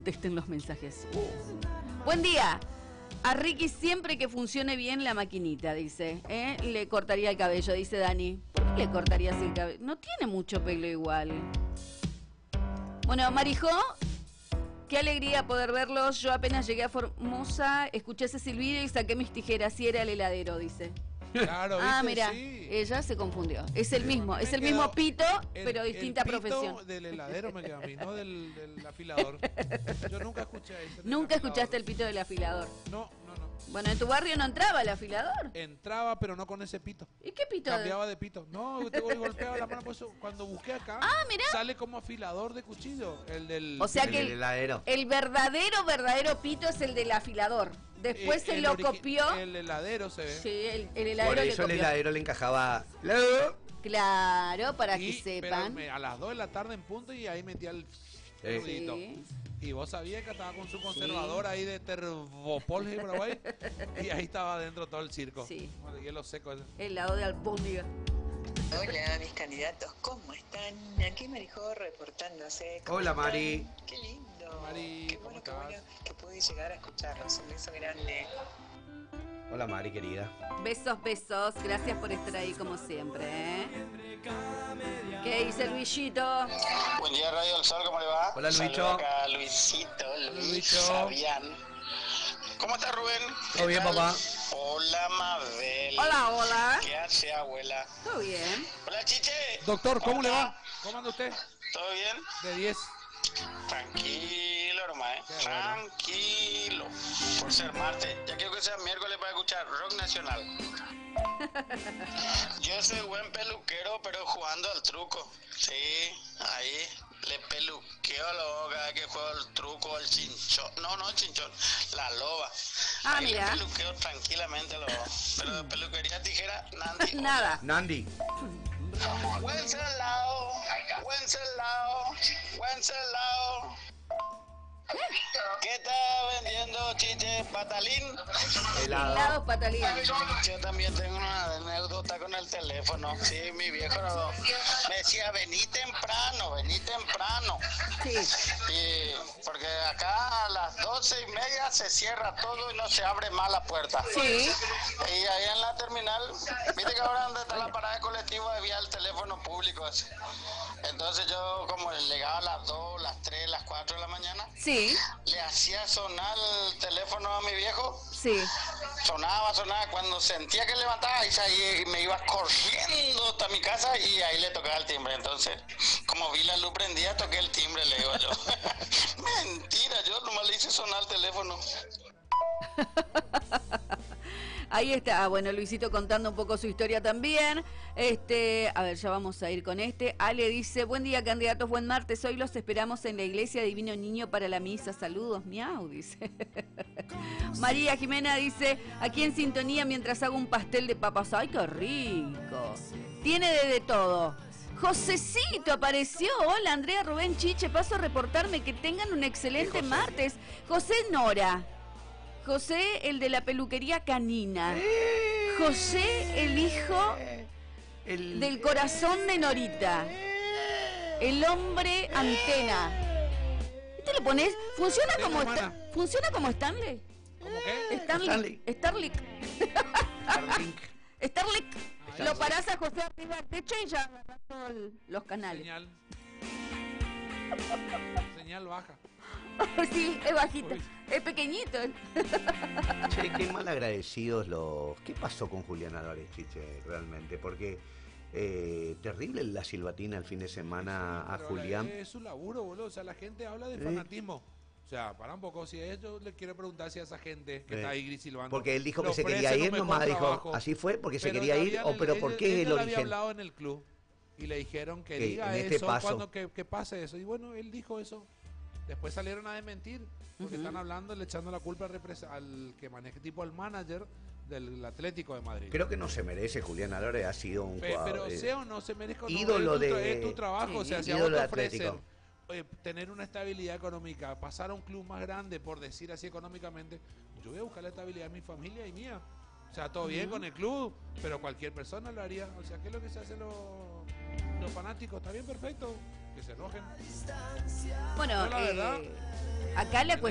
contesten los mensajes. Buen día. A Ricky siempre que funcione bien la maquinita, dice. Le cortaría el cabello, dice Dani. ¿Por qué le cortarías el cabello? No tiene mucho pelo igual. Bueno, Marijó, qué alegría poder verlos. Yo apenas llegué a Formosa, escuché ese silbido y saqué mis tijeras. Y era el heladero, dice. Claro, ah, ¿viste? mira, Sí. Ella se confundió. Es el mismo pito, pero distinta profesión. El del heladero me queda a mí, no del afilador. Yo nunca escuché eso. ¿Nunca escuchaste el pito del afilador? No. Bueno, ¿en tu barrio no entraba el afilador? Entraba, pero no con ese pito. ¿Y qué pito? Cambiaba de pito. No, te golpeaba la mano, por eso cuando busqué acá, mirá, sale como afilador de cuchillo. El del... O sea el que del heladero. El verdadero pito es el del afilador. Después se lo copió. El heladero se ve. Sí, el heladero. Por eso le el heladero le encajaba. Claro, para que sepan. A las 2 de la tarde en punto y ahí metía el ruidito. Sí. Y vos sabías que estaba con su conservador ahí de Tervopol y Paraguay. Y ahí estaba adentro todo el circo. Sí. Con el hielo seco. Helado de albóndiga. Hola, mis candidatos, ¿cómo están? Aquí Marijó reportándose. Hola, Mari. Qué lindo. Mari, qué ¿cómo bueno, estás? bueno que pude llegar a escucharlos. Un beso grande. Hola, Mari, querida. Besos. Gracias por estar ahí como siempre. ¿Qué dice Luisito? Buen día, Radio del Sol, ¿cómo le va? Hola, Luicho. Saludo acá, Luisito, Luis Fabián. ¿Cómo está, Rubén? Todo bien, papá. Hola, Mabel. Hola. ¿Qué hace, abuela? ¿Todo bien? Hola, Chiche. Doctor, ¿cómo le está? va? ¿Cómo anda usted? ¿Todo bien? De 10. Tranquilo, hermano, Qué bueno. Tranquilo. Por ser martes. Ya quiero que sea miércoles para escuchar rock nacional. Yo soy buen peluquero, pero jugando al truco. Sí, ahí le peluqueo a la boca cada vez que juego el truco, el chinchón. No, el chinchón, la loba. Ahí mira. le peluqueo tranquilamente a la loba. Pero de peluquería tijera, Nandi. Nada. Nandi. Wenceslao. ¿Qué está vendiendo, Chiche? ¿Patalín? Helado patalín. Yo también tengo una anécdota con el teléfono. Sí, mi viejo me decía, vení temprano. Sí. Y porque acá a las 12:30 se cierra todo y no se abre más la puerta. Sí. Y ahí en la terminal, viste que ahora donde está la parada de colectivo había el teléfono público ese. Entonces yo como llegaba a las 2, las 3, las 4 de la mañana, Sí. le hacía sonar el teléfono a mi viejo. Sí. Sonaba, cuando sentía que levantaba ahí me iba corriendo hasta mi casa y ahí le tocaba el timbre. Entonces, como vi la luz prendida, toqué el timbre, le digo yo. Mentira, yo nomás le hice sonar el teléfono. Ahí está, bueno, Luisito contando un poco su historia también. A ver, ya vamos a ir con este. Ale dice, buen día, candidatos, buen martes. Hoy los esperamos en la iglesia Divino Niño para la misa. Saludos, miau, dice. María Jimena dice, aquí en sintonía mientras hago un pastel de papas. ¡Ay, qué rico! Tiene de todo. Josecito apareció. Hola, Andrea, Rubén, Chiche. Paso a reportarme. Que tengan un excelente martes. José Nora. José, el de la peluquería canina. José, el hijo del corazón de Norita. El hombre antena. ¿Y te lo pones? ¿Funciona como Stanley? ¿Cómo qué? Starlink. Starlink. Lo parás a José arriba del techo y ya agarrás todos los canales. Señal baja. Sí, es bajito. Es pequeñito. Che, qué mal agradecidos los... ¿Qué pasó con Julián Álvarez, Chiche, realmente? Porque terrible la silbatina el fin de semana a Pero Julián. Es su laburo, boludo. O sea, la gente habla de fanatismo. O sea, para un poco, si a ellos le quiero preguntar si a esa gente que está ahí gris silbando. Porque él dijo que se quería ir, nomás dijo, así fue, porque se quería ir, pero ¿por qué el origen? Él había hablado en el club y le dijeron que diga en este eso, paso. que pase eso. Y bueno, él dijo eso. Después salieron a desmentir, porque están hablando, le echando la culpa al que maneja, tipo al manager del Atlético de Madrid. Creo que no se merece Julián Álvarez, ha sido un jugador... Pero sea o no se merezca, ídolo es tu trabajo, o sea, si a vos te ofrecen Atlético. Tener una estabilidad económica, pasar a un club más grande, por decir así económicamente, yo voy a buscar la estabilidad de mi familia y mía. O sea, todo bien con el club, pero cualquier persona lo haría. O sea, ¿qué es lo que se hace los fanáticos? Está bien, perfecto. que se enojen. Bueno, Yo, la verdad, acá la en